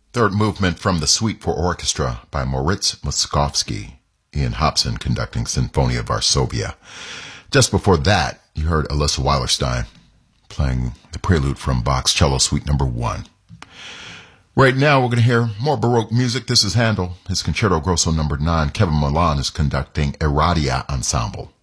Third movement from the Suite for Orchestra by Moritz Moszkowski, Ian Hobson conducting Sinfonia Varsovia. Just before that, you heard Alyssa Weilerstein playing the prelude from Bach's Cello Suite Number 1. Right now, we're going to hear more Baroque music. This is Handel, his Concerto Grosso Number 9. Kevin Milan is conducting Eradia Ensemble.